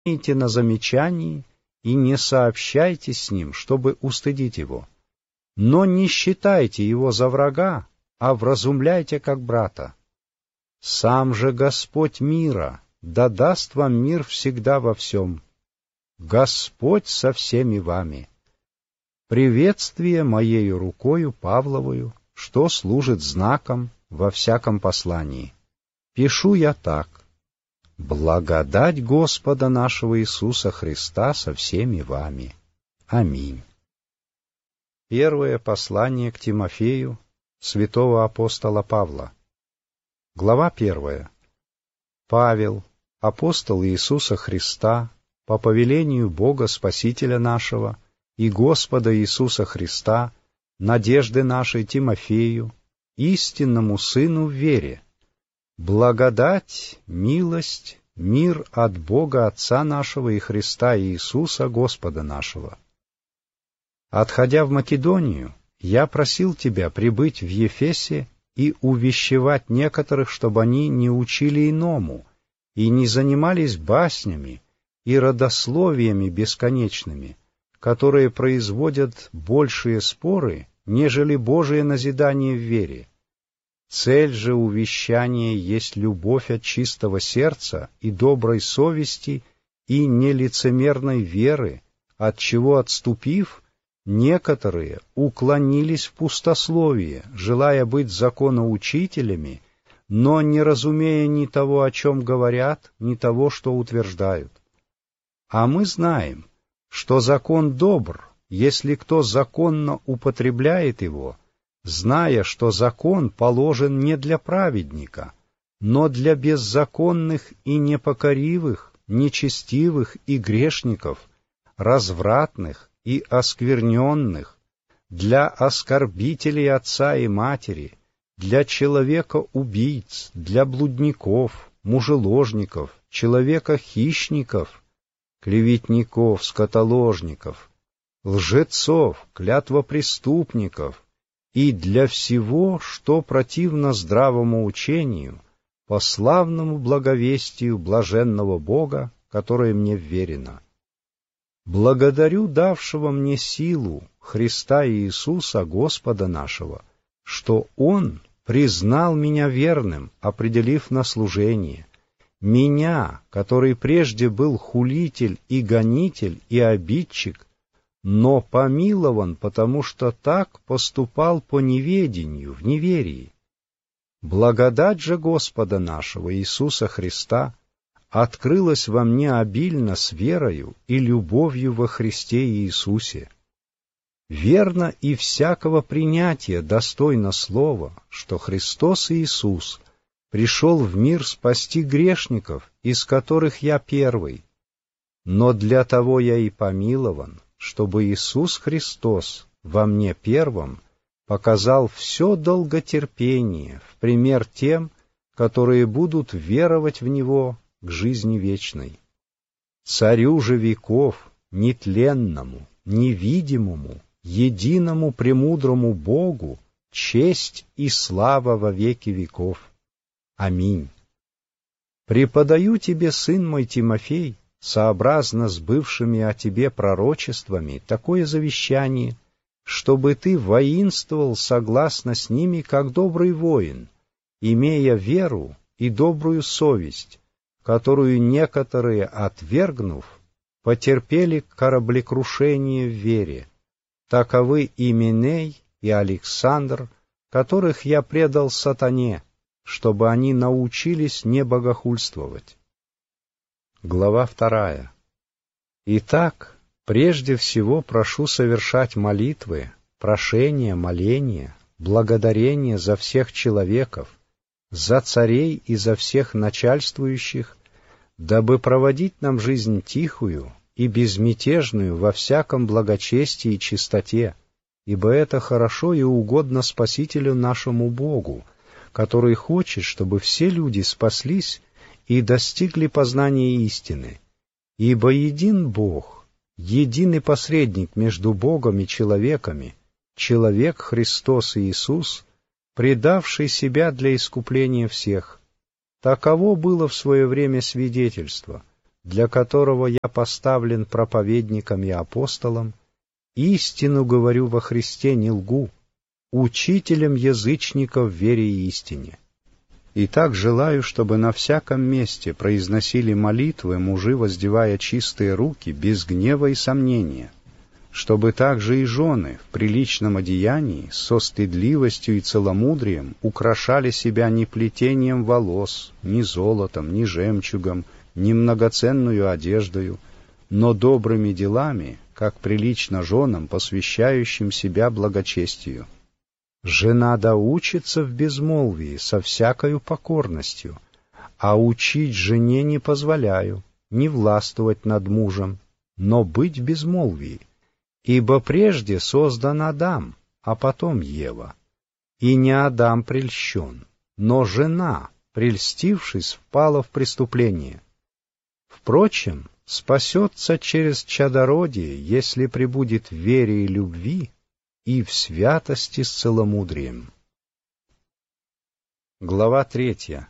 имейте на замечании и не сообщайте с ним, чтобы устыдить его. Но не считайте его за врага, а вразумляйте как брата. Сам же Господь мира да даст вам мир всегда во всем. Господь со всеми вами. Приветствие моею рукою Павловою, что служит знаком во всяком послании. Пишу я так. Благодать Господа нашего Иисуса Христа со всеми вами. Аминь. Первое послание к Тимофею святого апостола Павла. Глава 1. Павел, апостол Иисуса Христа, по повелению Бога Спасителя нашего и Господа Иисуса Христа, надежды нашей Тимофею, истинному сыну в вере, благодать, милость, мир от Бога Отца нашего и Христа Иисуса Господа нашего. Отходя в Македонию, я просил тебя прибыть в Ефесе и увещевать некоторых, чтобы они не учили иному и не занимались баснями и родословиями бесконечными, которые производят большие споры, нежели Божие назидание в вере. Цель же увещания есть любовь от чистого сердца и доброй совести и нелицемерной веры, от чего отступив, некоторые уклонились в пустословие, желая быть законоучителями, но не разумея ни того, о чем говорят, ни того, что утверждают. А мы знаем, что закон добр, если кто законно употребляет его, зная, что закон положен не для праведника, но для беззаконных и непокоривых, нечестивых и грешников, развратных и оскверненных, для оскорбителей отца и матери, для человека-убийц, для блудников, мужеложников, человека-хищников, клеветников, скотоложников, лжецов, клятвопреступников и для всего, что противно здравому учению, по славному благовестию блаженного Бога, которое мне вверено. Благодарю давшего мне силу Христа Иисуса Господа нашего, что Он признал меня верным, определив на служение, меня, который прежде был хулитель и гонитель и обидчик, но помилован, потому что так поступал по неведению, в неверии. Благодать же Господа нашего Иисуса Христа открылась во мне обильно с верою и любовью во Христе Иисусе. Верно и всякого принятия достойно слова, что Христос Иисус пришел в мир спасти грешников, из которых я первый. Но для того я и помилован, чтобы Иисус Христос во мне первым показал все долготерпение в пример тем, которые будут веровать в Него к жизни вечной. Царю же веков, нетленному, невидимому, единому премудрому Богу, честь и слава во веки веков. Аминь. Преподаю тебе, сын мой Тимофей, сообразно с бывшими о тебе пророчествами, такое завещание, чтобы ты воинствовал согласно с ними, как добрый воин, имея веру и добрую совесть, которую некоторые, отвергнув, потерпели кораблекрушение в вере. Таковы Именей и Александр, которых я предал сатане, чтобы они научились не богохульствовать. Глава 2. Итак, прежде всего прошу совершать молитвы, прошения, моления, благодарения за всех человеков, за царей и за всех начальствующих, дабы проводить нам жизнь тихую и безмятежную во всяком благочестии и чистоте, ибо это хорошо и угодно Спасителю нашему Богу, который хочет, чтобы все люди спаслись и достигли познания истины. Ибо един Бог, единый посредник между Богом и человеками, человек Христос Иисус, предавший себя для искупления всех. Таково было в свое время свидетельство, для которого я поставлен проповедником и апостолом, истину говорю во Христе, не лгу, учителем язычников в вере и истине. Итак, желаю, чтобы на всяком месте произносили молитвы мужи, воздевая чистые руки, без гнева и сомнения, чтобы также и жены в приличном одеянии со стыдливостью и целомудрием украшали себя не плетением волос, ни золотом, ни жемчугом, ни многоценную одеждою, но добрыми делами, как прилично женам, посвящающим себя благочестию. Жена да учится в безмолвии со всякою покорностью, а учить жене не позволяю, не властвовать над мужем, но быть в безмолвии. Ибо прежде создан Адам, а потом Ева. И не Адам прельщен, но жена, прельстившись, впала в преступление. Впрочем, спасется через чадородие, если пребудет в вере и любви, и в святости с целомудрием. Глава 3.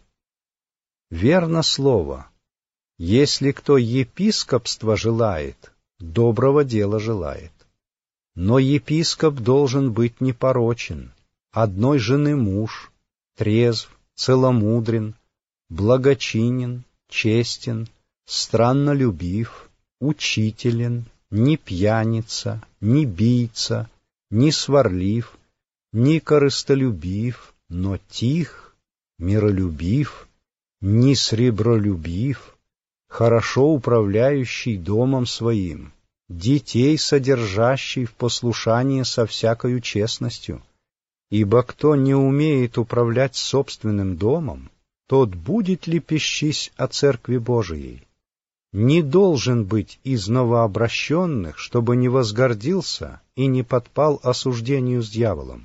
Верно слово. Если кто епископства желает, доброго дела желает. Но епископ должен быть непорочен, одной жены муж, трезв, целомудрен, благочинен, честен, страннолюбив, учителен, не пьяница, не бийца, не сварлив, не корыстолюбив, но тих, миролюбив, не сребролюбив, хорошо управляющий домом своим, детей содержащий в послушании со всякою честностью. Ибо кто не умеет управлять собственным домом, тот будет лепещись о Церкви Божией. Не должен быть из новообращенных, чтобы не возгордился и не подпал осуждению с дьяволом.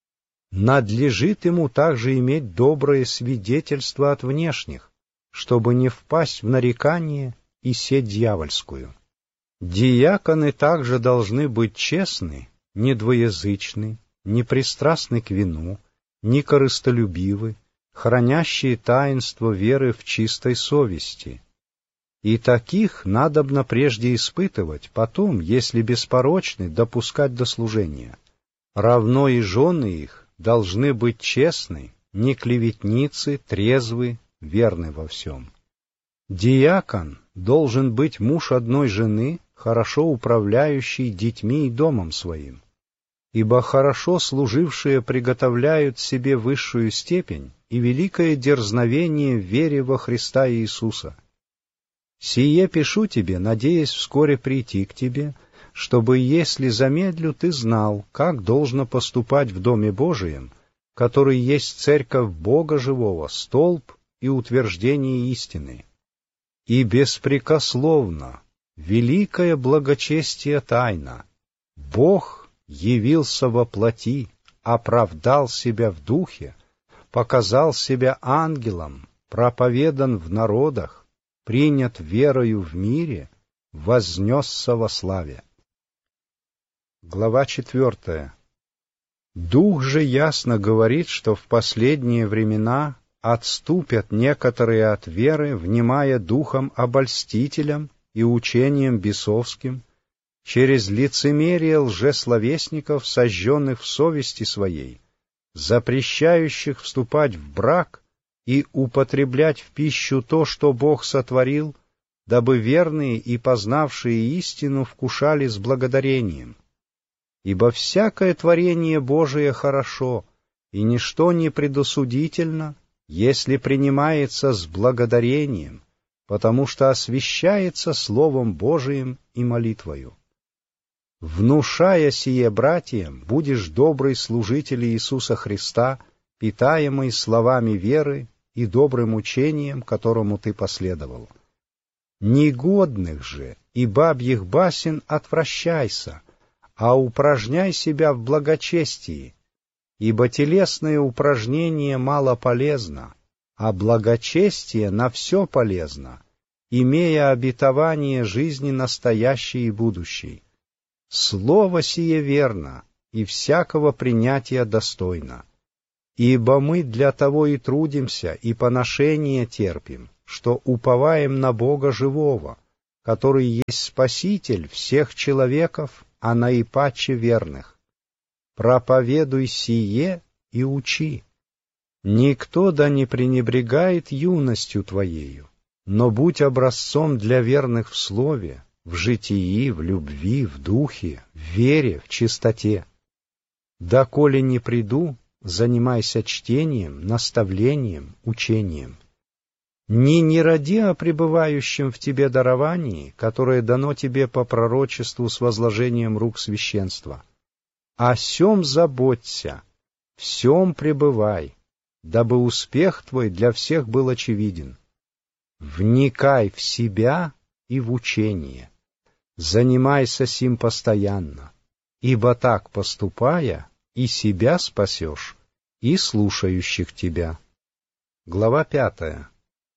Надлежит ему также иметь доброе свидетельство от внешних, чтобы не впасть в нарекание и сеть дьявольскую. Диаконы также должны быть честны, недвоязычны, непристрастны к вину, не корыстолюбивы, хранящие таинство веры в чистой совести. И таких надобно прежде испытывать, потом, если беспорочны, допускать до служения. Равно и жены их должны быть честны, не клеветницы, трезвы, верны во всем. Диакон должен быть муж одной жены, хорошо управляющий детьми и домом своим, ибо хорошо служившие приготовляют себе высшую степень и великое дерзновение в вере во Христа Иисуса. Сие пишу тебе, надеясь вскоре прийти к тебе, чтобы, если замедлю, ты знал, как должно поступать в Доме Божием, который есть церковь Бога живого, столб и утверждение истины. И беспрекословно, великое благочестие тайна, Бог явился во плоти, оправдал себя в духе, показал себя ангелом, проповедан в народах, принят верою в мире, вознесся во славе. Глава 4. Дух же ясно говорит, что в последние времена отступят некоторые от веры, внимая духом обольстителям и учением бесовским, через лицемерие лжесловесников, сожженных в совести своей, запрещающих вступать в брак и употреблять в пищу то, что Бог сотворил, дабы верные и познавшие истину вкушали с благодарением. Ибо всякое творение Божие хорошо, и ничто не предосудительно, если принимается с благодарением, потому что освящается Словом Божиим и молитвою. Внушая сие братьям, будешь добрый служитель Иисуса Христа, питаемый словами веры и добрым учением, которому ты последовал. Негодных же и бабьих басен отвращайся, а упражняй себя в благочестии, ибо телесное упражнение мало полезно, а благочестие на все полезно, имея обетование жизни настоящей и будущей. Слово сие верно и всякого принятия достойно. Ибо мы для того и трудимся, и поношения терпим, что уповаем на Бога живого, который есть Спаситель всех человеков, а наипаче верных. Проповедуй сие и учи. Никто да не пренебрегает юностью твоею, но будь образцом для верных в слове, в житии, в любви, в духе, в вере, в чистоте. Доколе не приду, занимайся чтением, наставлением, учением. Не ради о пребывающем в тебе даровании, которое дано тебе по пророчеству с возложением рук священства. О сем заботься, в сем пребывай, дабы успех твой для всех был очевиден. Вникай в себя и в учение. Занимайся сим постоянно, ибо так поступая, и себя спасешь, и слушающих тебя. Глава 5.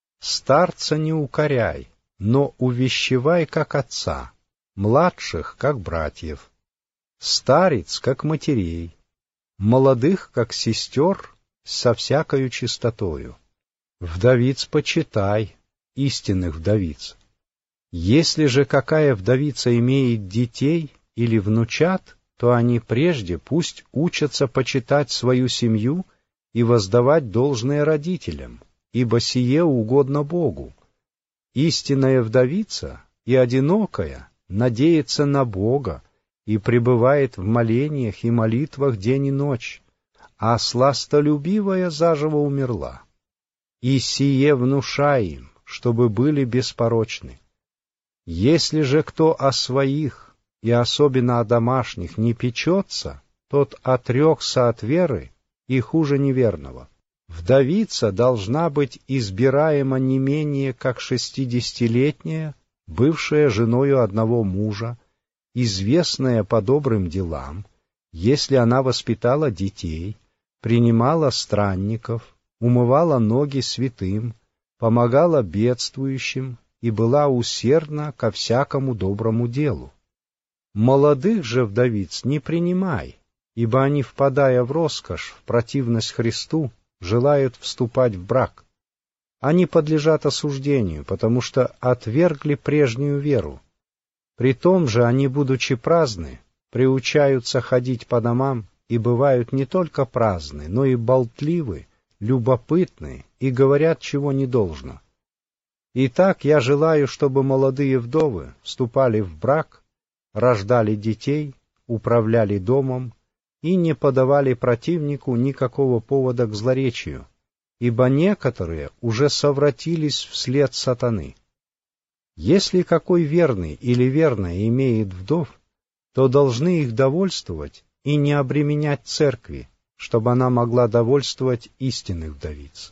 Старца не укоряй, но увещевай, как отца, младших, как братьев, старец, как матерей, молодых, как сестер, со всякою чистотою. Вдовиц почитай, истинных вдовиц. Если же какая вдовица имеет детей или внучат, то они прежде пусть учатся почитать свою семью и воздавать должное родителям, ибо сие угодно Богу. Истинная вдовица и одинокая надеется на Бога и пребывает в молениях и молитвах день и ночь, а сластолюбивая заживо умерла. И сие внушай им, чтобы были беспорочны. Если же кто о своих, и особенно о домашних, не печется, тот отрекся от веры и хуже неверного. Вдовица должна быть избираема не менее как 60-летняя, бывшая женою одного мужа, известная по добрым делам, если она воспитала детей, принимала странников, умывала ноги святым, помогала бедствующим и была усердна ко всякому доброму делу. Молодых же вдовиц не принимай, ибо они, впадая в роскошь, в противность Христу, желают вступать в брак. Они подлежат осуждению, потому что отвергли прежнюю веру. При том же они, будучи праздны, приучаются ходить по домам и бывают не только праздны, но и болтливы, любопытны и говорят, чего не должно. Итак, я желаю, чтобы молодые вдовы вступали в брак, рождали детей, управляли домом и не подавали противнику никакого повода к злоречию, ибо некоторые уже совратились вслед сатаны. Если какой верный или верная имеет вдов, то должны их довольствовать и не обременять церкви, чтобы она могла довольствовать истинных вдовиц.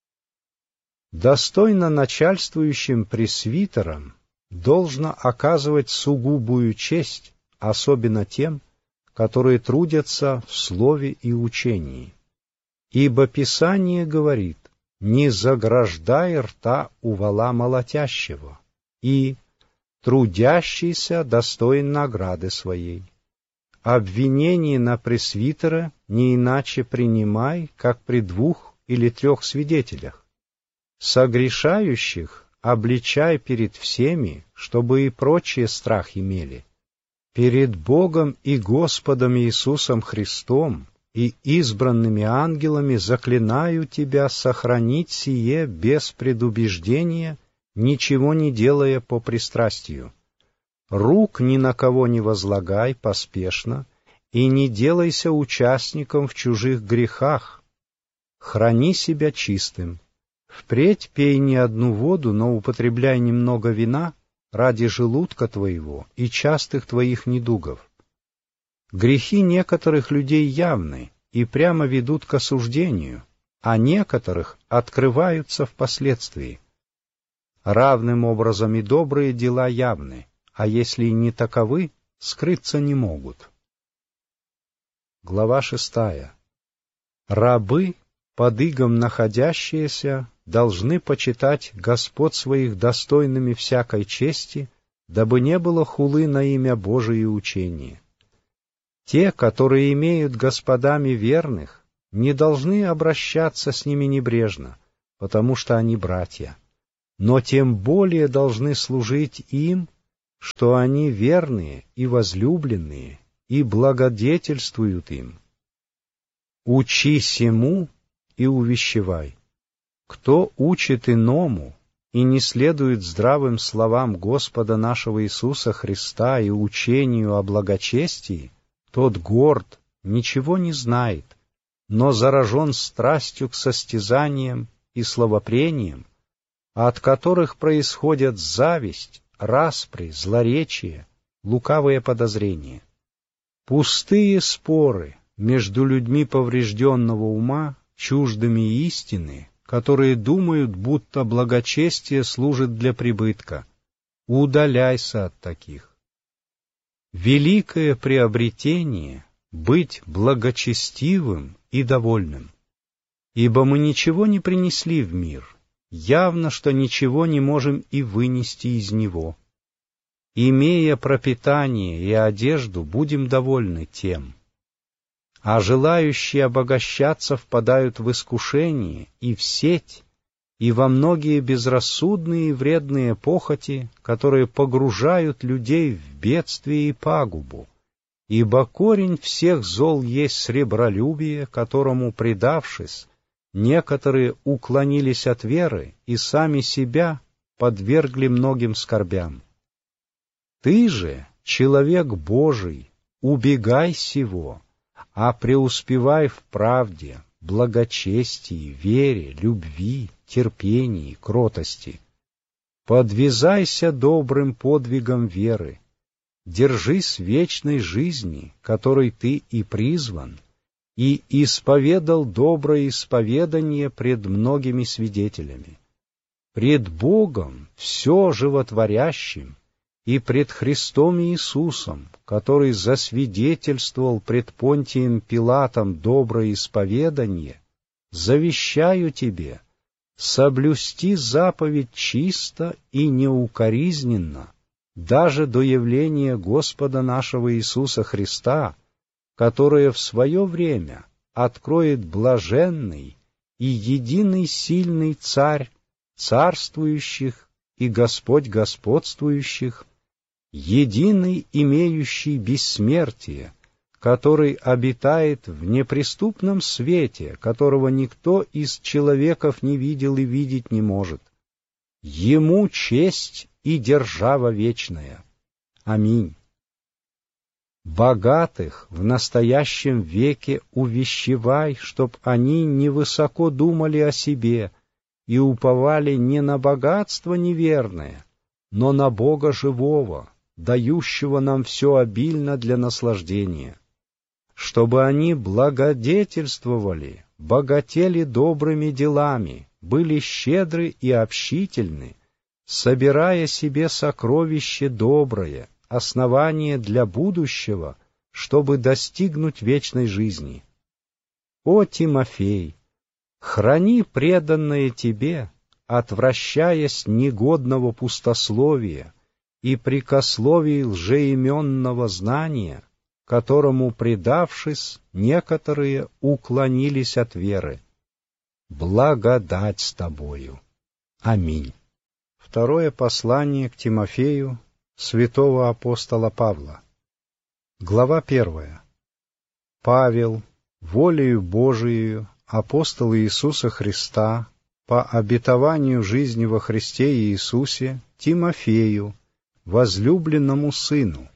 Достойно начальствующим пресвитерам должно оказывать сугубую честь, особенно тем, которые трудятся в слове и учении. Ибо Писание говорит: «Не заграждай рта у вола молотящего», и «Трудящийся достоин награды своей». Обвинение на пресвитера не иначе принимай, как при 2 или 3 свидетелях. Согрешающих обличай перед всеми, чтобы и прочие страх имели. Перед Богом и Господом Иисусом Христом и избранными ангелами заклинаю тебя сохранить сие без предубеждения, ничего не делая по пристрастию. Рук ни на кого не возлагай поспешно и не делайся участником в чужих грехах. Храни себя чистым. Впредь пей не одну воду, но употребляй немного вина ради желудка твоего и частых твоих недугов. Грехи некоторых людей явны и прямо ведут к осуждению, а некоторых открываются впоследствии. Равным образом и добрые дела явны, а если и не таковы, скрыться не могут. Глава 6. Рабы, под игом находящиеся, должны почитать господ своих достойными всякой чести, дабы не было хулы на имя Божие и учение. Те, которые имеют господами верных, не должны обращаться с ними небрежно, потому что они братья. но тем более должны служить им, что они верные и возлюбленные, и благодетельствуют им. Учи сему и увещевай. Кто учит иному и не следует здравым словам Господа нашего Иисуса Христа и учению о благочестии, тот горд, ничего не знает, но заражен страстью к состязаниям и словопрениям, от которых происходят зависть, распри, злоречие, лукавые подозрения. Пустые споры между людьми поврежденного ума, чуждыми истины, которые думают, будто благочестие служит для прибытка. Удаляйся от таких. Великое приобретение — быть благочестивым и довольным. Ибо мы ничего не принесли в мир, явно, что ничего не можем и вынести из него. Имея пропитание и одежду, будем довольны тем. А желающие обогащаться впадают в искушение и в сеть, и во многие безрассудные и вредные похоти, которые погружают людей в бедствие и пагубу. Ибо корень всех зол есть сребролюбие, которому, предавшись, некоторые уклонились от веры и сами себя подвергли многим скорбям. Ты же, человек Божий, убегай сего, а преуспевай в правде, благочестии, вере, любви, терпении, кротости. Подвязайся добрым подвигом веры, держись вечной жизни, которой ты и призван, и исповедал доброе исповедание пред многими свидетелями. Пред Богом все животворящим и пред Христом Иисусом, который засвидетельствовал пред Понтием Пилатом доброе исповедание, завещаю тебе соблюсти заповедь чисто и неукоризненно, даже до явления Господа нашего Иисуса Христа, которое в свое время откроет блаженный и единый сильный Царь царствующих и Господь господствующих, единый имеющий бессмертие, который обитает в неприступном свете, которого никто из человеков не видел и видеть не может. Ему честь и держава вечная. Аминь. Богатых в настоящем веке увещевай, чтоб они невысоко думали о себе и уповали не на богатство неверное, но на Бога живого, дающего нам все обильно для наслаждения, чтобы они благодетельствовали, богатели добрыми делами, были щедры и общительны, собирая себе сокровище доброе, основание для будущего, чтобы достигнуть вечной жизни. О, Тимофей, храни преданное тебе, отвращаясь негодного пустословия и прикословий лжеименного знания, которому, предавшись, некоторые уклонились от веры. Благодать с тобою. Аминь. Второе послание к Тимофею святого апостола Павла. Глава 1. Павел, волею Божией, апостол Иисуса Христа, по обетованию жизни во Христе Иисусе, Тимофею, возлюбленному сыну.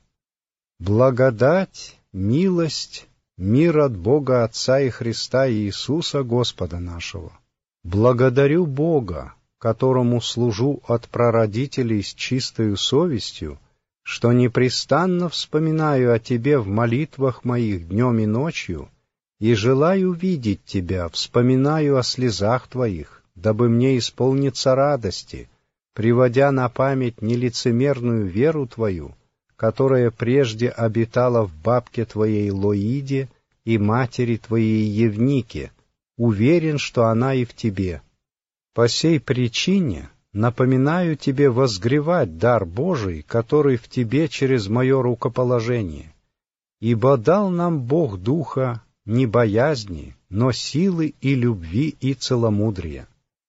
Благодать, милость, мир от Бога Отца и Христа Иисуса Господа нашего. Благодарю Бога, которому служу от прародителей с чистою совестью, что непрестанно вспоминаю о Тебе в молитвах моих днем и ночью, и желаю видеть Тебя, вспоминаю о слезах Твоих, дабы мне исполниться радости, приводя на память нелицемерную веру Твою, которая прежде обитала в бабке Твоей Лоиде и матери Твоей Евнике, уверен, что она и в Тебе. По сей причине напоминаю Тебе возгревать дар Божий, который в Тебе через мое рукоположение, ибо дал нам Бог духа не боязни, но силы и любви и целомудрия.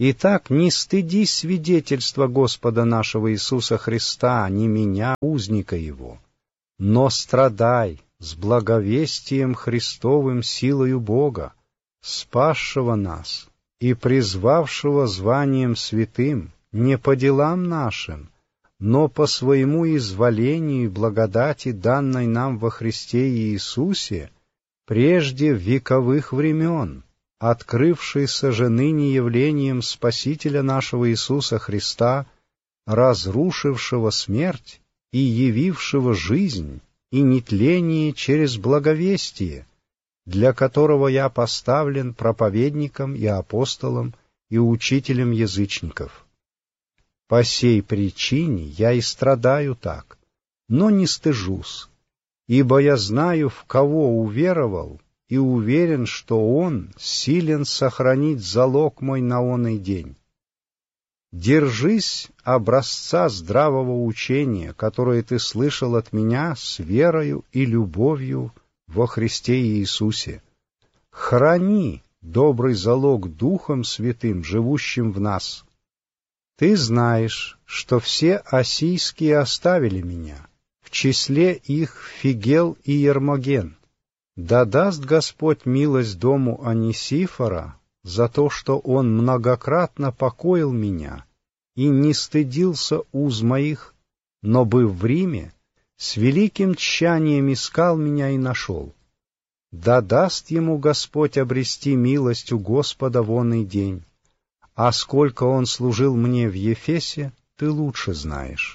Итак, не стыди свидетельства Господа нашего Иисуса Христа, не меня, узника Его, но страдай с благовестием Христовым силою Бога, спасшего нас и призвавшего званием святым, не по делам нашим, но по своему изволению и благодати, данной нам во Христе Иисусе, прежде вековых времен, открывшийся же ныне явлением Спасителя нашего Иисуса Христа, разрушившего смерть и явившего жизнь и нетление через благовестие, для которого я поставлен проповедником и апостолом и учителем язычников. По сей причине я и страдаю так, но не стыжусь, ибо я знаю, в кого уверовал, и уверен, что Он силен сохранить залог мой на оный день. Держись образца здравого учения, которое ты слышал от меня с верою и любовью во Христе Иисусе. Храни добрый залог Духом Святым, живущим в нас. Ты знаешь, что все осийские оставили меня, в числе их Фигел и Ермоген. Да даст Господь милость дому Онисифора за то, что он многократно покоил меня и не стыдился уз моих, но, быв в Риме, с великим тщанием искал меня и нашел. Да даст ему Господь обрести милость у Господа в оный день, а сколько он служил мне в Ефесе, ты лучше знаешь.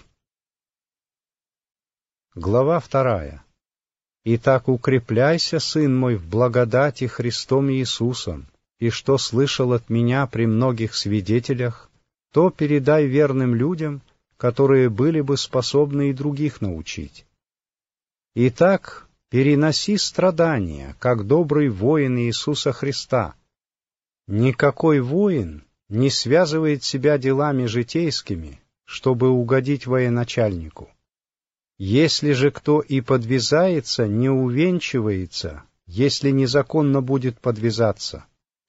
Глава 2. Итак, укрепляйся, сын мой, в благодати Христом Иисусом, и что слышал от меня при многих свидетелях, то передай верным людям, которые были бы способны и других научить. Итак, переноси страдания, как добрый воин Иисуса Христа. Никакой воин не связывает себя делами житейскими, чтобы угодить военачальнику. Если же кто и подвязается, не увенчивается, если незаконно будет подвязаться.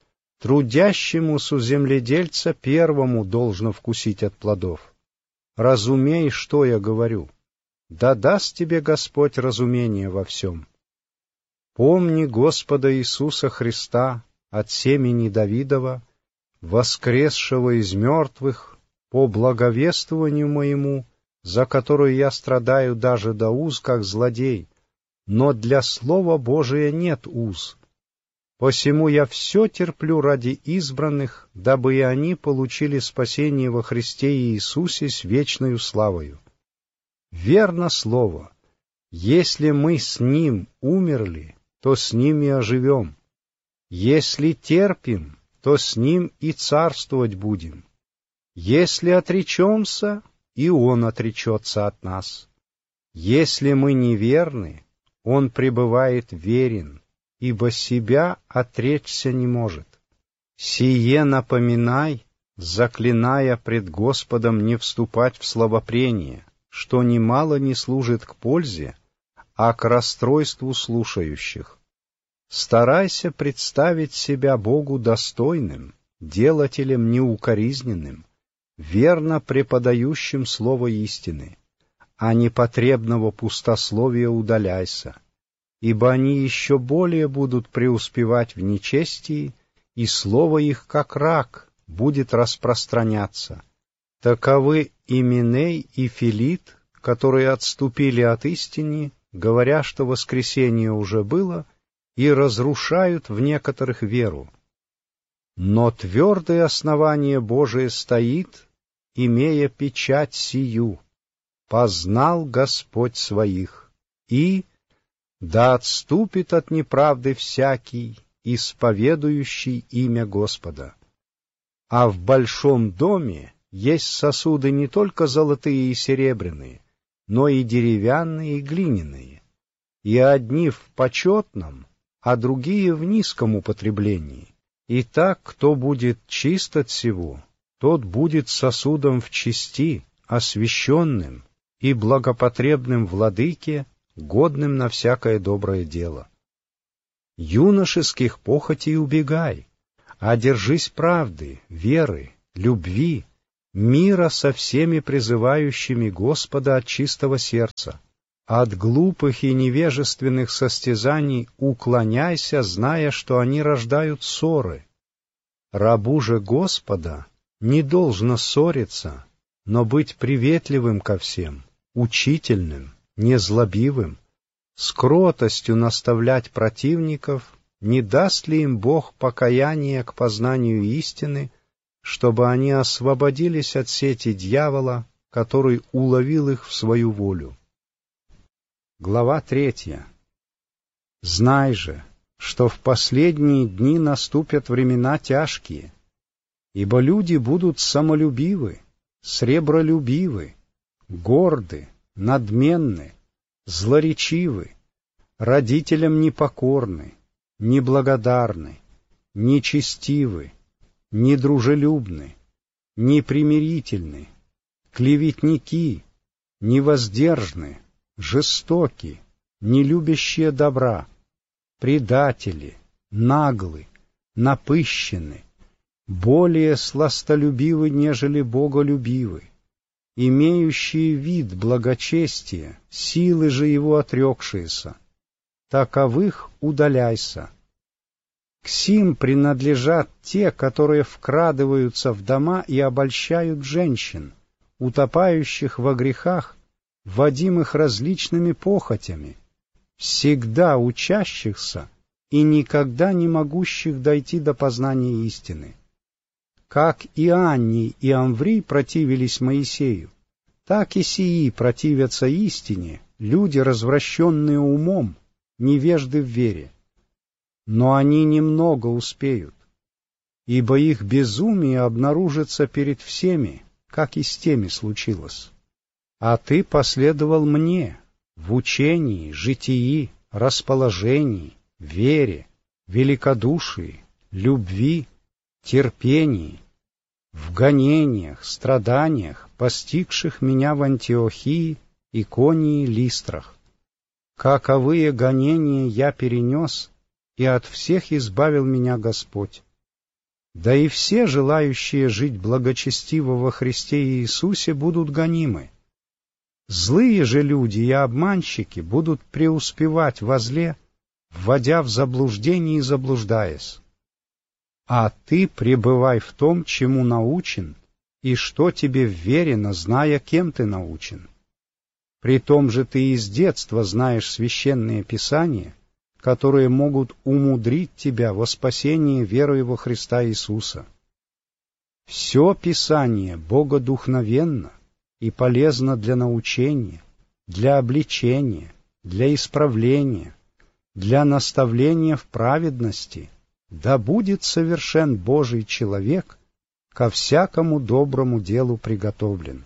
Трудящемуся земледельца первому должно вкусить от плодов. Разумей, что я говорю. Да даст тебе Господь разумение во всем. Помни Господа Иисуса Христа от семени Давидова, воскресшего из мертвых, по благовествованию моему, за которую я страдаю даже до уз, как злодей, но для Слова Божия нет уз. Посему я все терплю ради избранных, дабы и они получили спасение во Христе Иисусе с вечною славою. Верно слово, если мы с Ним умерли, то с Ним и оживем. Если терпим, то с Ним и царствовать будем. Если отречемся, и Он отречется от нас. Если мы неверны, Он пребывает верен, ибо себя отречься не может. Сие напоминай, заклиная пред Господом не вступать в словопрение, что немало не служит к пользе, а к расстройству слушающих. Старайся представить себя Богу достойным, делателем неукоризненным, верно преподающим слово истины, а непотребного пустословия удаляйся, ибо они еще более будут преуспевать в нечестии, и слово их, как рак, будет распространяться. Таковы Именей и Филит, которые отступили от истины, говоря, что воскресение уже было, и разрушают в некоторых веру. Но твердое основание Божие стоит, имея печать сию: познал Господь своих, и да отступит от неправды всякий, исповедующий имя Господа. А в большом доме есть сосуды не только золотые и серебряные, но и деревянные и глиняные, и одни в почетном, а другие в низком употреблении. Итак, кто будет чист от всего, тот будет сосудом в чести, освященным и благопотребным владыке, годным на всякое доброе дело. Юношеских похотей убегай, а держись правды, веры, любви, мира со всеми призывающими Господа от чистого сердца. От глупых и невежественных состязаний уклоняйся, зная, что они рождают ссоры. Рабу же Господа не должно ссориться, но быть приветливым ко всем, учительным, незлобивым, с кротостью наставлять противников, не даст ли им Бог покаяния к познанию истины, чтобы они освободились от сети дьявола, который уловил их в свою волю. Глава 3. Знай же, что в последние дни наступят времена тяжкие, ибо люди будут самолюбивы, сребролюбивы, горды, надменны, злоречивы, родителям непокорны, неблагодарны, нечестивы, недружелюбны, непримирительны, клеветники, невоздержны, жестоки, нелюбящие добра, предатели, наглы, напыщенны, более сластолюбивы, нежели боголюбивы, имеющие вид благочестия, силы же его отрекшиеся. Таковых удаляйся. К сим принадлежат те, которые вкрадываются в дома и обольщают женщин, утопающих во грехах, водимых различными похотями, всегда учащихся и никогда не могущих дойти до познания истины. Как и Анний и Амврий противились Моисею, так и сии противятся истине, люди, развращенные умом, невежды в вере. Но они немного успеют, ибо их безумие обнаружится перед всеми, как и с теми случилось. А ты последовал мне в учении, житии, расположении, вере, великодушии, любви, терпении, в гонениях, страданиях, постигших меня в Антиохии, Иконии, Листрах. Каковые гонения я перенес, и от всех избавил меня Господь. Да и все, желающие жить благочестиво во Христе Иисусе, будут гонимы. Злые же люди и обманщики будут преуспевать во зле, вводя в заблуждение и заблуждаясь. А ты пребывай в том, чему научен, и что тебе вверено, зная, кем ты научен. При том же ты из детства знаешь священные писания, которые могут умудрить тебя во спасение верою во Христа Иисуса. Все Писание богодухновенно и полезно для научения, для обличения, для исправления, для наставления в праведности, да будет совершен Божий человек, ко всякому доброму делу приготовлен.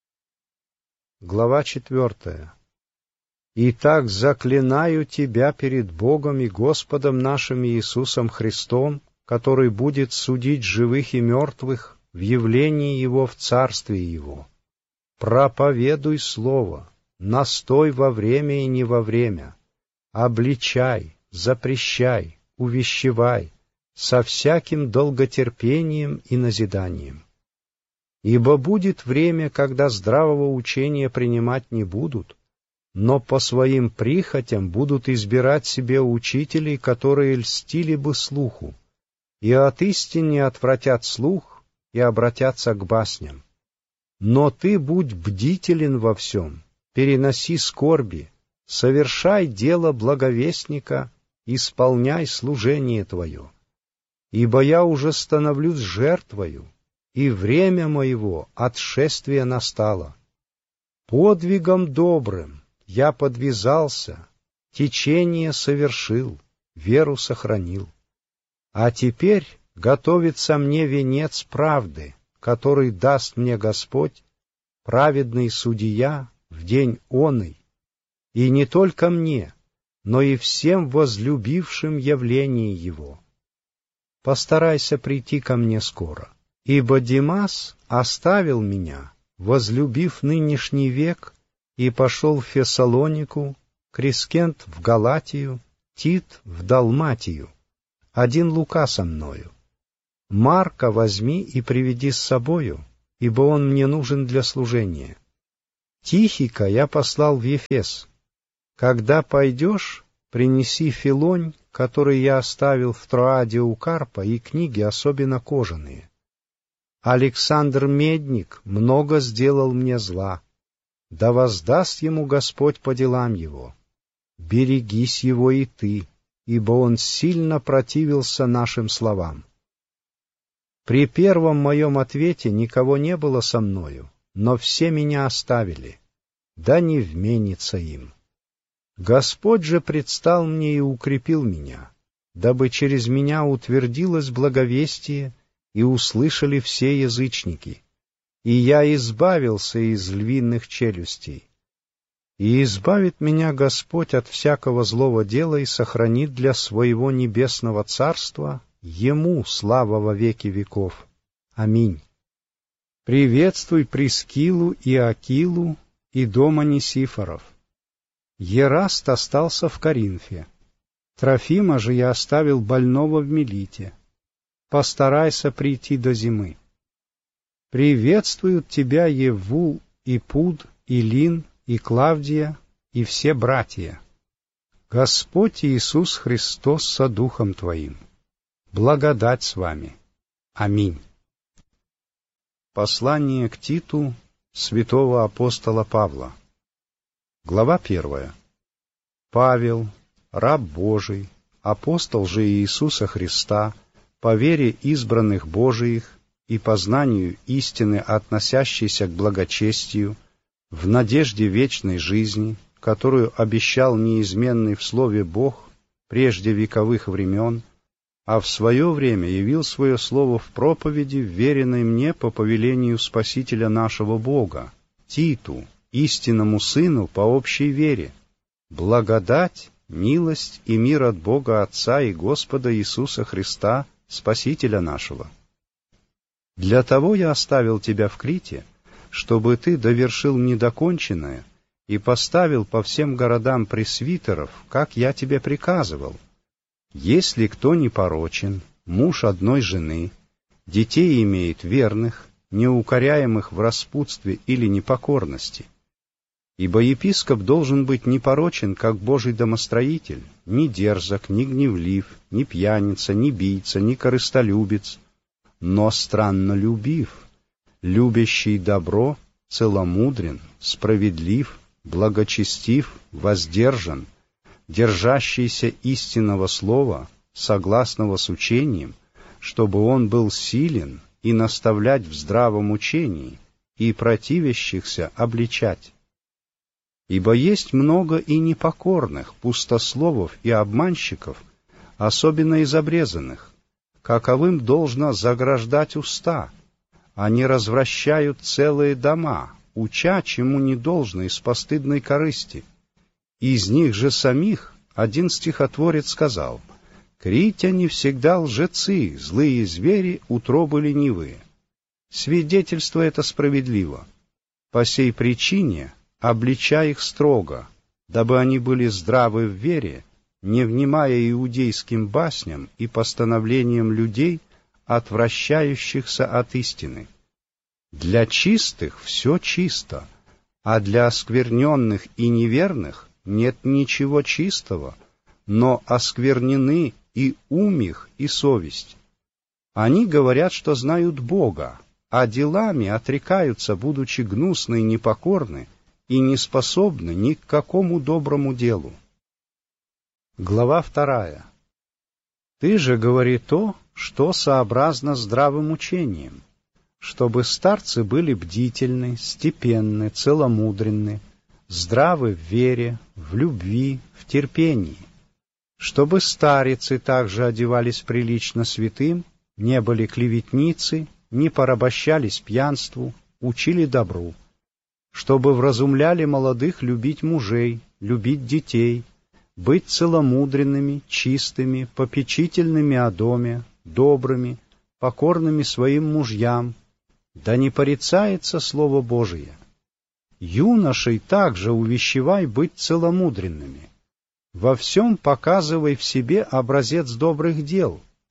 Глава 4. Итак, заклинаю тебя перед Богом и Господом нашим Иисусом Христом, который будет судить живых и мертвых в явлении Его в Царстве Его. Проповедуй Слово, настой во время и не во время, обличай, запрещай, увещевай, со всяким долготерпением и назиданием. Ибо будет время, когда здравого учения принимать не будут, но по своим прихотям будут избирать себе учителей, которые льстили бы слуху, и от истины отвратят слух и обратятся к басням. Но ты будь бдителен во всем, переноси скорби, совершай дело благовестника, исполняй служение твое. Ибо я уже становлюсь жертвою, и время моего отшествия настало. Подвигом добрым я подвязался, течение совершил, веру сохранил. А теперь готовится мне венец правды, который даст мне Господь, праведный судья, в день оный, и не только мне, но и всем возлюбившим явление Его. Постарайся прийти ко мне скоро, ибо Димас оставил меня, возлюбив нынешний век, и пошел в Фессалонику, Крескент в Галатию, Тит в Далматию, один Лука со мною. Марка возьми и приведи с собою, ибо он мне нужен для служения. Тихика я послал в Ефес. Когда пойдешь, принеси филонь, который я оставил в Троаде у Карпа, и книги, особенно кожаные. Александр Медник много сделал мне зла. Да воздаст ему Господь по делам его. Берегись его и ты, ибо он сильно противился нашим словам. При первом моем ответе никого не было со мною, но все меня оставили, да не вменится им. Господь же предстал мне и укрепил меня, дабы через меня утвердилось благовестие и услышали все язычники, и я избавился из львиных челюстей. И избавит меня Господь от всякого злого дела и сохранит для своего небесного царства Ему слава во веки веков. Аминь. Приветствуй Прискилу и Акилу и дом Онисифоров. Ераст остался в Коринфе. Трофима же я оставил больного в Милите. Постарайся прийти до зимы. Приветствуют тебя Еввул и Пуд, и Лин, и Клавдия, и все братья. Господь Иисус Христос со Духом Твоим. Благодать с вами. Аминь. Послание к Титу святого апостола Павла. Глава 1. Павел, раб Божий, апостол же Иисуса Христа, по вере избранных Божиих и познанию истины, относящейся к благочестию, в надежде вечной жизни, которую обещал неизменный в Слове Бог прежде вековых времен, а в свое время явил свое слово в проповеди, вверенной мне по повелению Спасителя нашего Бога, Титу, истинному сыну по общей вере. Благодать, милость и мир от Бога Отца и Господа Иисуса Христа, Спасителя нашего. Для того я оставил тебя в Крите, чтобы ты довершил недоконченное и поставил по всем городам пресвитеров, как я тебе приказывал. Если кто непорочен, муж одной жены, детей имеет верных, неукоряемых в распутстве или непокорности. Ибо епископ должен быть непорочен, как Божий домостроитель, ни дерзок, ни гневлив, ни пьяница, ни бийца, ни корыстолюбец, но страннолюбив, любящий добро, целомудрен, справедлив, благочестив, воздержан, держащийся истинного слова, согласного с учением, чтобы он был силен и наставлять в здравом учении, и противящихся обличать. Ибо есть много и непокорных, пустословов и обманщиков, особенно из обрезанных, каковым должно заграждать уста. Они развращают целые дома, уча, чему не должно из постыдной корысти. Из них же самих один стихотворец сказал: «Критяне всегда лжецы, злые звери, утробы ленивые». Свидетельство это справедливо. По сей причине обличай их строго, дабы они были здравы в вере, не внимая иудейским басням и постановлениям людей, отвращающихся от истины. Для чистых все чисто, а для оскверненных и неверных нет ничего чистого, но осквернены и ум их, и совесть. Они говорят, что знают Бога, а делами отрекаются, будучи гнусны и непокорны, и не способны ни к какому доброму делу. Глава 2. Ты же говори то, что сообразно здравым учением, чтобы старцы были бдительны, степенны, целомудренны, здравы в вере, в любви, в терпении, чтобы старицы также одевались прилично святым, не были клеветницы, не порабощались пьянству, учили добру, чтобы вразумляли молодых любить мужей, любить детей, быть целомудренными, чистыми, попечительными о доме, добрыми, покорными своим мужьям, да не порицается Слово Божие. Юношей также увещевай быть целомудренными. Во всем показывай в себе образец добрых дел,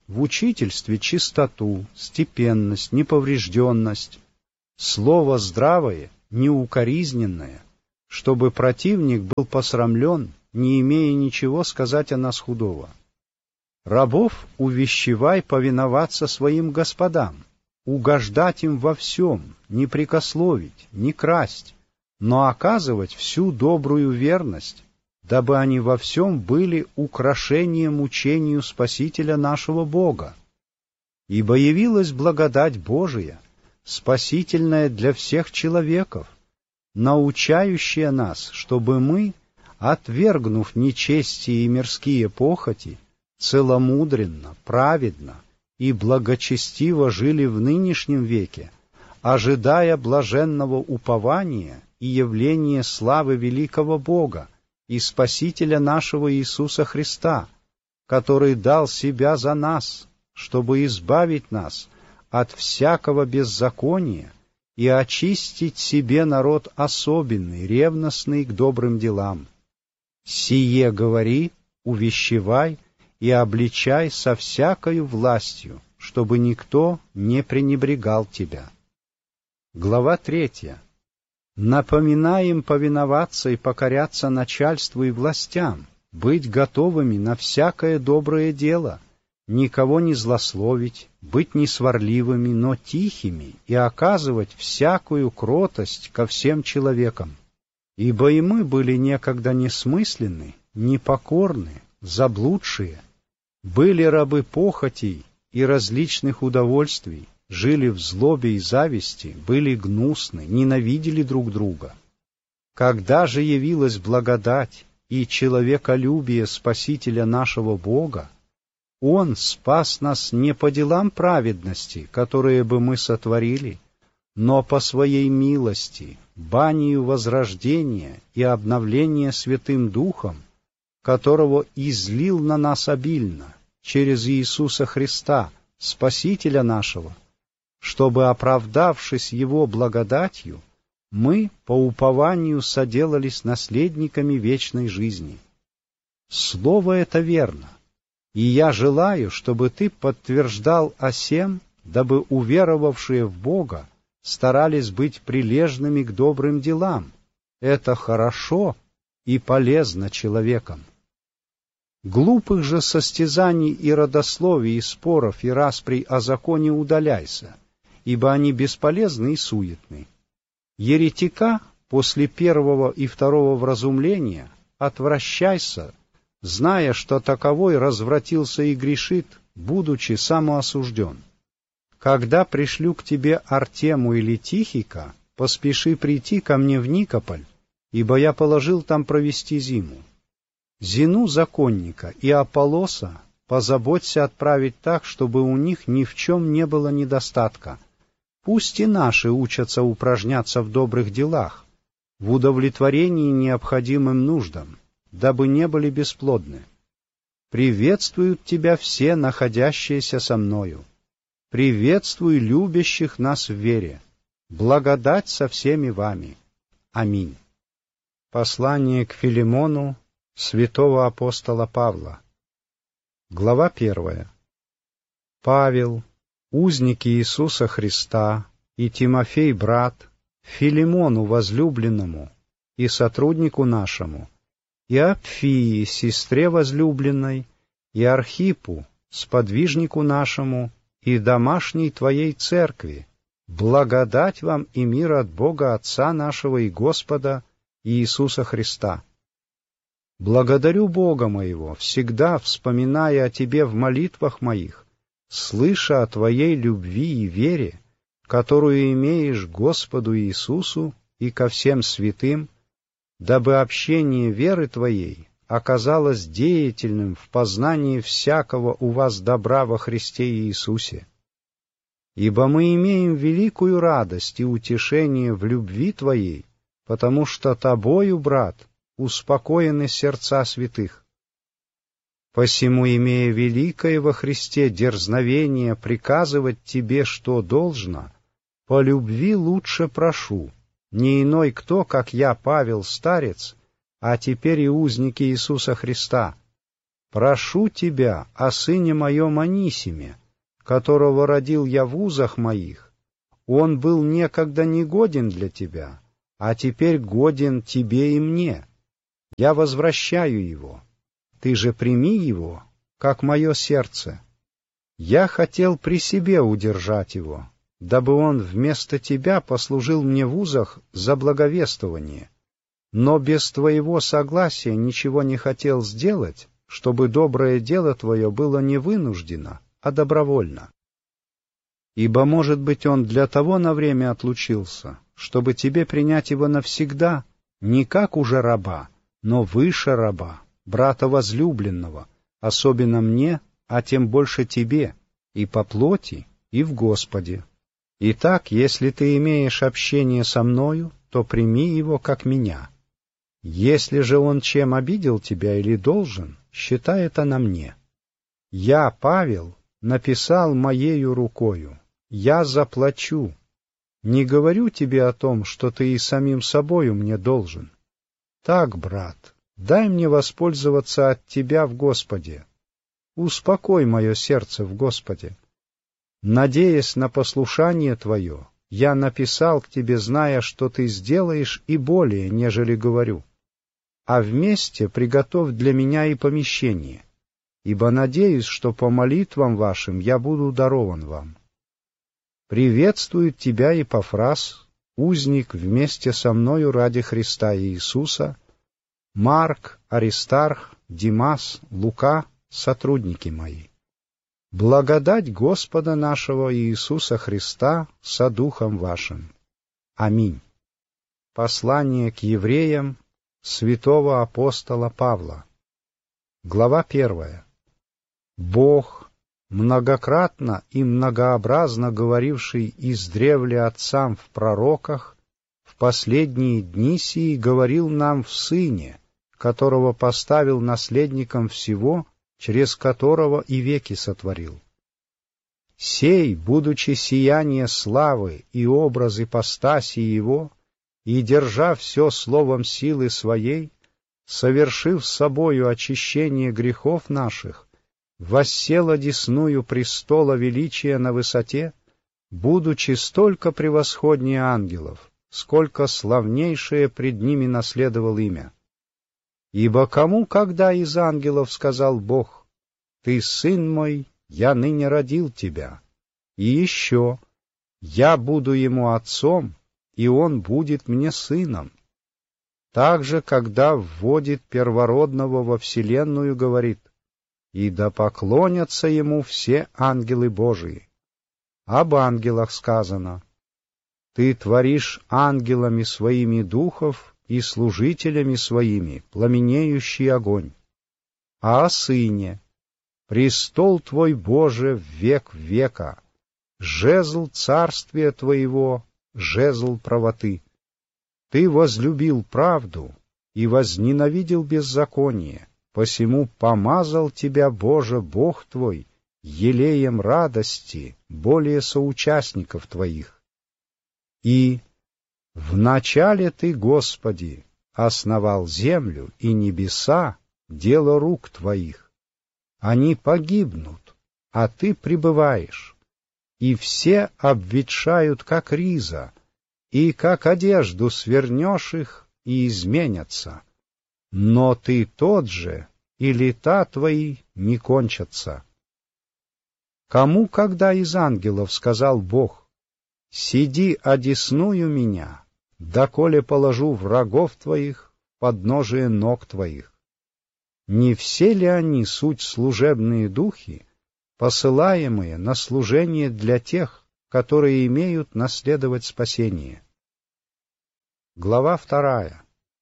в учительстве чистоту, степенность, неповрежденность, слово здравое, неукоризненное, чтобы противник был посрамлен, не имея ничего сказать о нас худого. Рабов увещевай повиноваться своим господам, угождать им во всем, не прекословить, не красть, но оказывать всю добрую верность, дабы они во всем были украшением учению Спасителя нашего Бога. Ибо явилась благодать Божия, спасительная для всех человеков, научающая нас, чтобы мы, отвергнув нечестие и мирские похоти, целомудренно, праведно и благочестиво жили в нынешнем веке, ожидая блаженного упования и явления славы великого Бога и Спасителя нашего Иисуса Христа, который дал Себя за нас, чтобы избавить нас от всякого беззакония и очистить себе народ особенный, ревностный к добрым делам. Сие говори, увещевай и обличай со всякою властью, чтобы никто не пренебрегал тебя. Глава 3. Напоминаем повиноваться и покоряться начальству и властям, быть готовыми на всякое доброе дело, никого не злословить, быть не сварливыми, но тихими и оказывать всякую кротость ко всем человекам. Ибо и мы были некогда несмысленны, непокорны, заблудшие, были рабы похотей и различных удовольствий, жили в злобе и зависти, были гнусны, ненавидели друг друга. Когда же явилась благодать и человеколюбие Спасителя нашего Бога, Он спас нас не по делам праведности, которые бы мы сотворили, но по Своей милости, банию возрождения и обновления Святым Духом, которого излил на нас обильно через Иисуса Христа, Спасителя нашего, чтобы, оправдавшись Его благодатью, мы по упованию соделались наследниками вечной жизни. Слово это верно, и я желаю, чтобы ты подтверждал о сем, дабы уверовавшие в Бога старались быть прилежными к добрым делам. Это хорошо и полезно человеком. Глупых же состязаний и родословий, и споров, и расприй о законе удаляйся, ибо они бесполезны и суетны. Еретика после первого и второго вразумления отвращайся, зная, что таковой развратился и грешит, будучи самоосужден. Когда пришлю к тебе Артему или Тихика, поспеши прийти ко мне в Никополь, ибо я положил там провести зиму. Зину законника и Аполлоса позаботься отправить так, чтобы у них ни в чем не было недостатка. Пусть и наши учатся упражняться в добрых делах, в удовлетворении необходимым нуждам, дабы не были бесплодны. Приветствуют тебя все, находящиеся со мною. Приветствуй любящих нас в вере. Благодать со всеми вами. Аминь. Послание к Филимону святого апостола Павла. Глава 1. Павел, узник Иисуса Христа, и Тимофей, брат, Филимону возлюбленному и сотруднику нашему, и Апфии, сестре возлюбленной, и Архипу, сподвижнику нашему, и домашней твоей церкви, благодать вам и мир от Бога Отца нашего и Господа Иисуса Христа. Благодарю Бога моего, всегда вспоминая о Тебе в молитвах моих, слыша о Твоей любви и вере, которую имеешь к Господу Иисусу и ко всем святым, дабы общение веры Твоей оказалось деятельным в познании всякого у вас добра во Христе Иисусе. Ибо мы имеем великую радость и утешение в любви Твоей, потому что Тобою, брат, успокоены сердца святых. Посему, имея великое во Христе дерзновение приказывать тебе, что должно, по любви лучше прошу, не иной кто, как я, Павел, старец, а теперь и узники Иисуса Христа. прошу тебя о сыне моем Анисиме, которого родил я в узах моих. Он был некогда негоден для тебя, а теперь годен тебе и мне. Я возвращаю его. Ты же прими его, как мое сердце. Я хотел при себе удержать его, дабы он вместо тебя послужил мне в узах за благовествование, но без твоего согласия ничего не хотел сделать, чтобы доброе дело твое было не вынуждено, а добровольно. Ибо, может быть, он для того на время отлучился, чтобы тебе принять его навсегда, не как уже раба, но выше раба, брата возлюбленного, особенно мне, а тем больше тебе, и по плоти, и в Господе. Итак, если ты имеешь общение со мною, то прими его как меня. Если же он чем обидел тебя или должен, считай это на мне. Я, Павел, написал моею рукою, я заплачу. Не говорю тебе о том, что ты и самим собою мне должен. Так, брат, дай мне воспользоваться от тебя в Господе. Успокой мое сердце в Господе. Надеясь на послушание твое, я написал к тебе, зная, что ты сделаешь и более, нежели говорю. А вместе приготовь для меня и помещение, ибо надеюсь, что по молитвам вашим я буду дарован вам. Приветствует тебя Епафрас, узник вместе со мною ради Христа Иисуса, Марк, Аристарх, Димас, Лука, сотрудники мои. Благодать Господа нашего Иисуса Христа со духом вашим. Аминь. Послание к евреям святого апостола Павла. Глава 1. Бог, многократно и многообразно говоривший издревле отцам в пророках, в последние дни сии говорил нам в Сыне, которого поставил наследником всего, через которого и веки сотворил. Сей, будучи сияние славы и образ ипостаси его, и держа все словом силы своей, совершив собою очищение грехов наших, воссел одесную престола величия на высоте, будучи столько превосходнее ангелов, сколько славнейшее пред ними наследовал имя. Ибо кому когда из ангелов сказал Бог: «Ты, сын мой, я ныне родил тебя», и еще: «Я буду ему отцом, и он будет мне сыном». Также, когда вводит первородного во вселенную, говорит: «И да поклонятся ему все ангелы Божии». Об ангелах сказано: «Ты творишь ангелами своими духов и служителями своими пламенеющий огонь». А о Сыне: «Престол Твой, Боже, в век века, жезл царствия Твоего, жезл правоты. Ты возлюбил правду и возненавидел беззаконие, посему помазал Тебя, Боже, Бог Твой, елеем радости более соучастников Твоих. И вначале Ты, Господи, основал землю и небеса, дело рук Твоих. Они погибнут, а Ты пребываешь, и все обветшают, как риза, и как одежду свернешь их, и изменятся. Но Ты тот же, и лета Твои не кончатся. Кому когда из ангелов сказал Бог: «Сиди одесную меня, доколе положу врагов Твоих в подножие ног Твоих»? Не все ли они суть служебные духи, посылаемые на служение для тех, которые имеют наследовать спасение? Глава 2.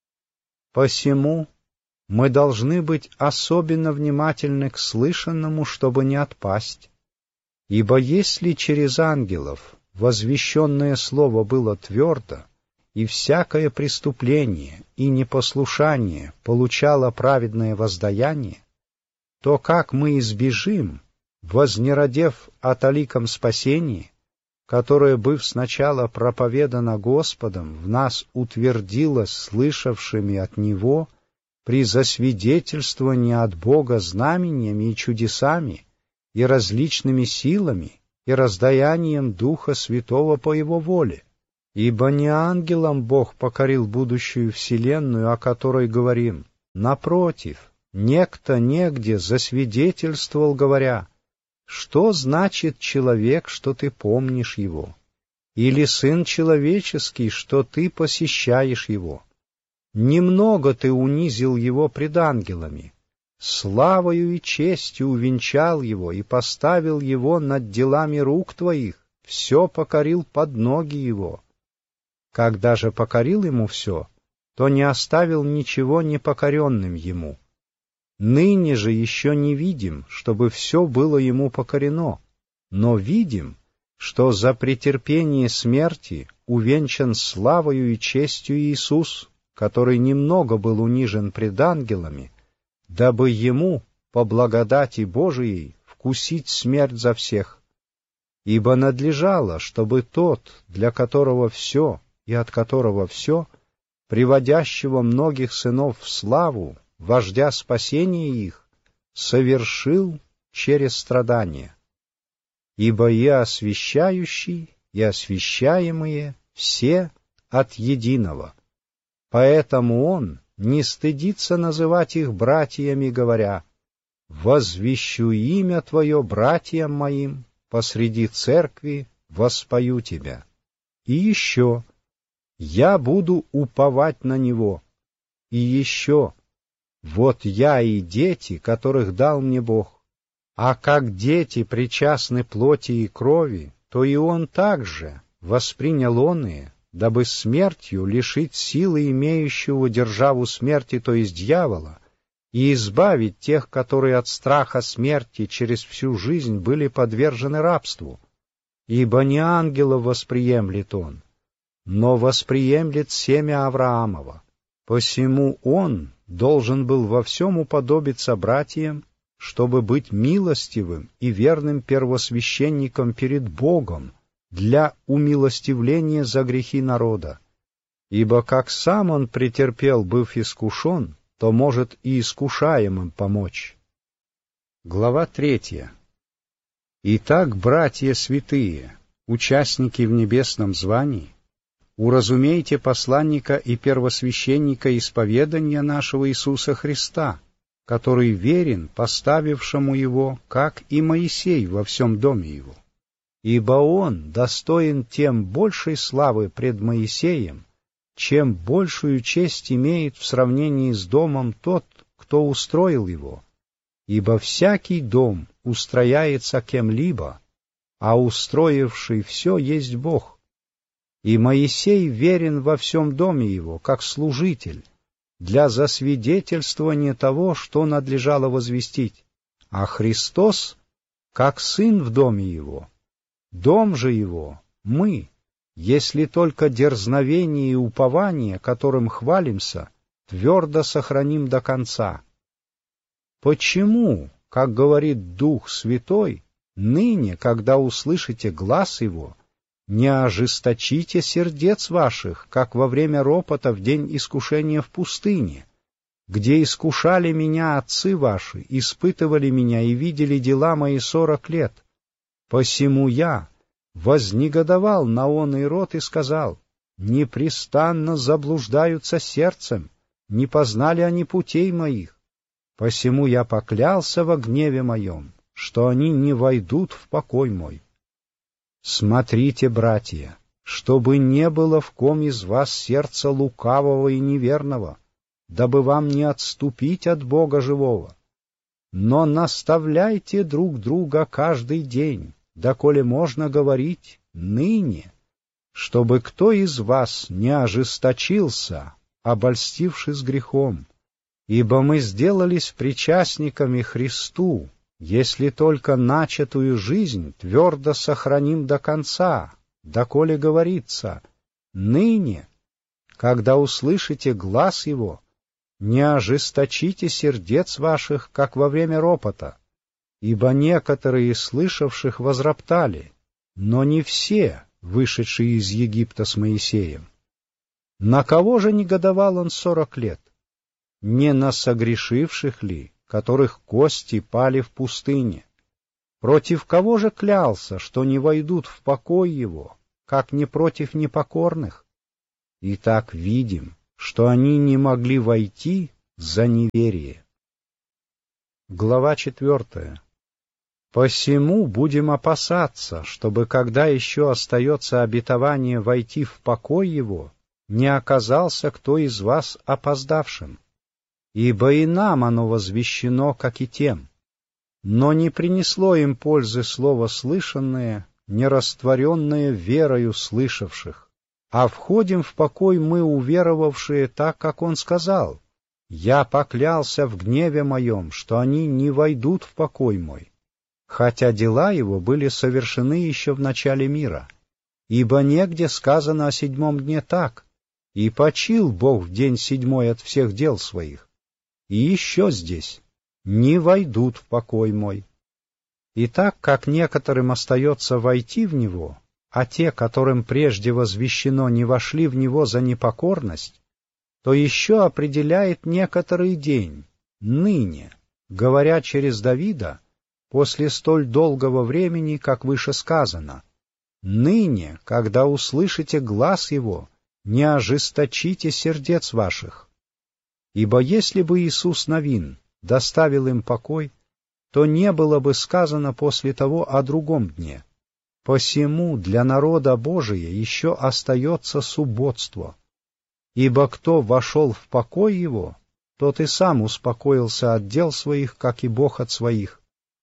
Посему мы должны быть особенно внимательны к слышанному, чтобы не отпасть. Ибо если через ангелов возвещенное слово было твердо, и всякое преступление и непослушание получало праведное воздаяние, то как мы избежим, вознеродев о таликом спасении, которое, быв сначала проповедано Господом, в нас утвердилось слышавшими от Него при засвидетельствовании от Бога знамениями и чудесами, и различными силами, и раздаянием Духа Святого по Его воле. Ибо не ангелам Бог покорил будущую вселенную, о которой говорим. Напротив, некто негде засвидетельствовал, говоря: «Что значит человек, что ты помнишь его? Или сын человеческий, что ты посещаешь его? Немного ты унизил его пред ангелами, славою и честью увенчал его и поставил его над делами рук твоих, все покорил под ноги его. Когда же покорил ему все, то не оставил ничего непокоренным ему. Ныне же еще не видим, чтобы все было ему покорено, но видим, что за претерпение смерти увенчан славою и честью Иисус, который немного был унижен пред ангелами, дабы ему, по благодати Божией, вкусить смерть за всех. Ибо надлежало, чтобы тот, для которого все и от которого все, приводящего многих сынов в славу, вождя спасения их, совершил через страдания. Ибо и освящающий, и освящаемые все от единого. Поэтому он не стыдится называть их братьями, говоря: «Возвещу имя Твое братьям моим, посреди церкви воспою Тебя». И еще: «Я буду уповать на Него». И еще: «Вот я и дети, которых дал мне Бог». А как дети причастны плоти и крови, то и он также воспринял оные, дабы смертью лишить силы имеющего державу смерти, то есть дьявола, и избавить тех, которые от страха смерти через всю жизнь были подвержены рабству. Ибо не ангелов восприемлет он, но восприемлет семя Авраамова. Посему он должен был во всем уподобиться братьям, чтобы быть милостивым и верным первосвященником перед Богом для умилостивления за грехи народа. Ибо как сам он претерпел, быв искушен, то может и искушаемым помочь. Глава 3. Итак, братья святые, участники в небесном звании, уразумейте посланника и первосвященника исповедания нашего Иисуса Христа, который верен поставившему его, как и Моисей во всем доме его. Ибо он достоин тем большей славы пред Моисеем, чем большую честь имеет в сравнении с домом тот, кто устроил его. Ибо всякий дом устрояется кем-либо, а устроивший все есть Бог. И Моисей верен во всем доме его, как служитель, для засвидетельствования того, что надлежало возвестить, а Христос, как сын в доме его. Дом же его — мы, если только дерзновение и упование, которым хвалимся, твердо сохраним до конца. Почему, как говорит Дух Святой, ныне, когда услышите глас его, не ожесточите сердец ваших, как во время ропота в день искушения в пустыне, где искушали меня отцы ваши, испытывали меня и видели дела мои 40 лет. Посему я вознегодовал на оный род и сказал: непрестанно заблуждаются сердцем, не познали они путей моих. Посему я поклялся во гневе моем, что они не войдут в покой мой. Смотрите, братья, чтобы не было в ком из вас сердца лукавого и неверного, дабы вам не отступить от Бога живого. Но наставляйте друг друга каждый день, доколе можно говорить ныне, чтобы кто из вас не ожесточился, обольстившись грехом. Ибо мы сделались причастниками Христу, если только начатую жизнь твердо сохраним до конца, доколе говорится: ныне, когда услышите глас его, не ожесточите сердец ваших, как во время ропота, ибо некоторые из слышавших возроптали, но не все, вышедшие из Египта с Моисеем. На кого же негодовал он 40 лет? Не на согрешивших ли, которых кости пали в пустыне? Против кого же клялся, что не войдут в покой его, как не против непокорных? Итак, видим, что они не могли войти за неверие. Глава 4. Посему будем опасаться, чтобы, когда еще остается обетование войти в покой его, не оказался кто из вас опоздавшим. Ибо и нам оно возвещено, как и тем. Но не принесло им пользы слово слышанное, не растворенное верою слышавших. А входим в покой мы, уверовавшие, так, как он сказал: «Я поклялся в гневе моем, что они не войдут в покой мой», хотя дела его были совершены еще в начале мира. Ибо негде сказано о 7 дне так: «И почил Бог в день 7 от всех дел своих». И еще здесь: «Не войдут в покой мой». И так как некоторым остается войти в него, а те, которым прежде возвещено, не вошли в него за непокорность, то еще определяет некоторый день, ныне, говоря через Давида, после столь долгого времени, как выше сказано: «Ныне, когда услышите глас его, не ожесточите сердец ваших». Ибо если бы Иисус Навин доставил им покой, то не было бы сказано после того о другом дне. Посему для народа Божия еще остается субботство. Ибо кто вошел в покой его, тот и сам успокоился от дел своих, как и Бог от своих.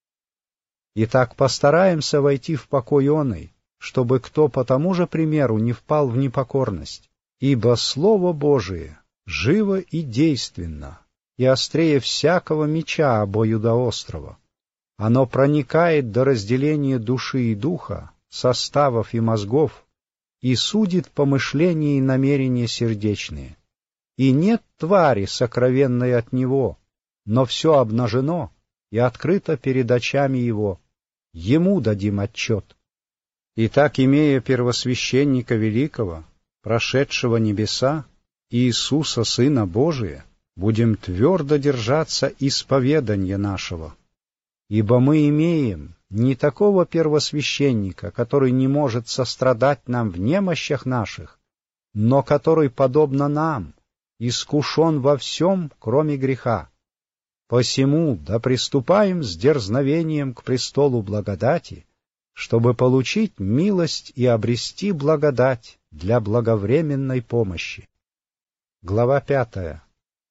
Итак, постараемся войти в покой оный, чтобы кто по тому же примеру не впал в непокорность. Ибо Слово Божие живо и действенно, и острее всякого меча обоюдоострого. Оно проникает до разделения души и духа, составов и мозгов, и судит помышления и намерения сердечные. И нет твари, сокровенной от него, но все обнажено и открыто перед очами его. Ему дадим отчет. Итак, имея первосвященника великого, прошедшего небеса, Иисуса, Сына Божия, будем твердо держаться исповедания нашего. Ибо мы имеем не такого первосвященника, который не может сострадать нам в немощах наших, но который, подобно нам, искушен во всем, кроме греха. Посему да приступаем с дерзновением к престолу благодати, чтобы получить милость и обрести благодать для благовременной помощи. Глава 5.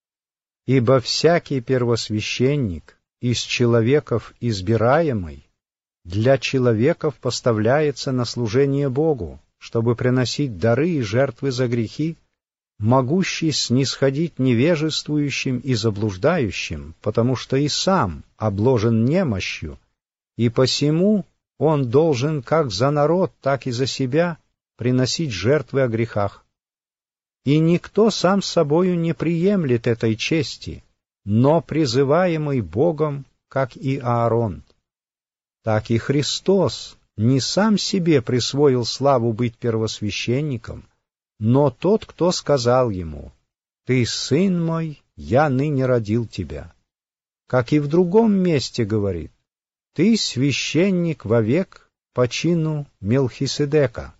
Ибо всякий первосвященник из человеков избираемый для человеков поставляется на служение Богу, чтобы приносить дары и жертвы за грехи, могущий снисходить невежествующим и заблуждающим, потому что и сам обложен немощью, и посему он должен как за народ, так и за себя приносить жертвы о грехах. И никто сам с собою не приемлет этой чести, но призываемый Богом, как и Аарон. Так и Христос не сам себе присвоил славу быть первосвященником, но тот, кто сказал ему: «Ты, сын мой, я ныне родил тебя». Как и в другом месте говорит: «Ты священник вовек по чину Мелхиседека».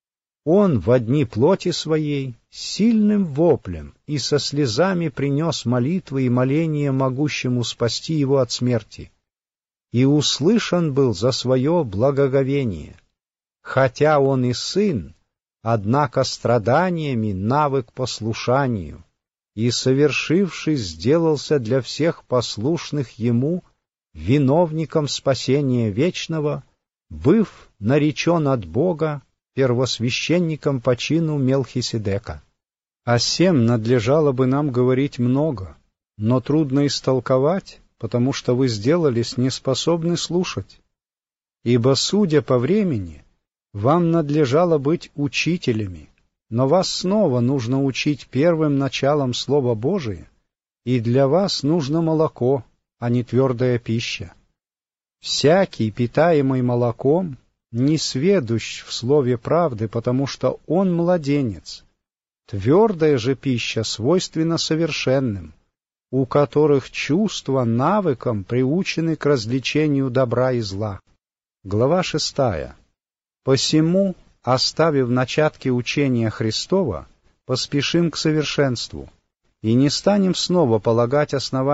Он во дни плоти своей сильным воплем и со слезами принес молитвы и моления могущему спасти его от смерти, и услышан был за свое благоговение. Хотя он и сын, однако страданиями навык послушанию, и, совершившись, сделался для всех послушных ему виновником спасения вечного, быв наречен от Бога первосвященником по чину Мелхиседека. О сем надлежало бы нам говорить много, но трудно истолковать, потому что вы сделались неспособны слушать. Ибо, судя по времени, вам надлежало быть учителями, но вас снова нужно учить первым началом Слова Божия, и для вас нужно молоко, а не твердая пища. Всякий, питаемый молоком, не сведущ в слове правды, потому что он младенец. Твердая же пища свойственна совершенным, у которых чувства навыком приучены к развлечению добра и зла. Глава 6. Посему, оставив начатки учения Христова, поспешим к совершенству и не станем снова полагать основания